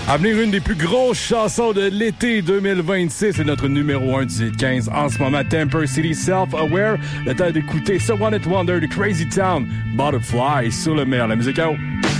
À venir, une des plus grosses chansons de l'été 2026. C'est notre numéro 1 du 15 en ce moment. Temper City Self-Aware. Le temps d'écouter So One It Wonder de Crazy Town. Butterfly sur le meilleur. La musique out.